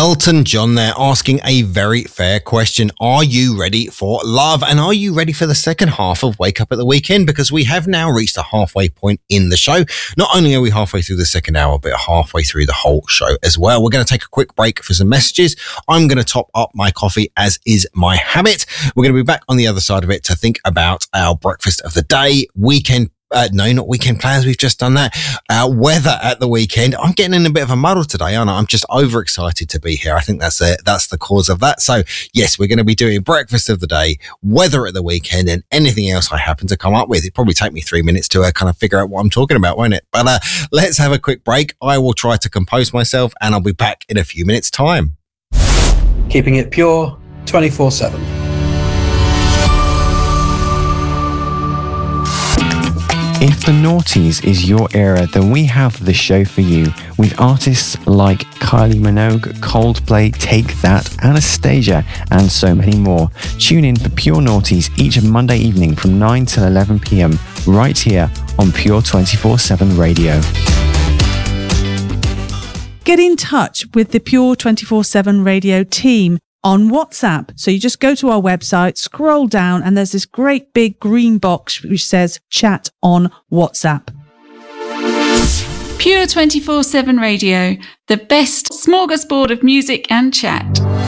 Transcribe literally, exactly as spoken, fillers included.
Elton John there, asking a very fair question. Are you ready for love? And are you ready for the second half of Wake Up at the Weekend? Because we have now reached a halfway point in the show. Not only are we halfway through the second hour, but halfway through the whole show as well. We're going to take a quick break for some messages. I'm going to top up my coffee, as is my habit. We're going to be back on the other side of it to think about our breakfast of the day, weekend Uh, no, not weekend plans. We've just done that. Uh, weather at the weekend. I'm getting in a bit of a muddle today, aren't I? I'm just overexcited to be here. I think that's it. That's the cause of that. So yes, we're going to be doing breakfast of the day, weather at the weekend, and anything else I happen to come up with. It'd probably take me three minutes to uh, kind of figure out what I'm talking about, won't it? But uh, let's have a quick break. I will try to compose myself, and I'll be back in a few minutes' time. Keeping it pure, twenty-four seven. If the noughties is your era, then we have the show for you, with artists like Kylie Minogue, Coldplay, Take That, Anastasia, and so many more. Tune in for Pure Noughties each Monday evening from nine till eleven p.m, right here on Pure twenty-four seven Radio. Get in touch with the Pure twenty-four seven Radio team on WhatsApp. So you just go to our website, scroll down, and there's this great big green box which says chat on WhatsApp. Pure twenty-four seven Radio, the best smorgasbord of music and chat.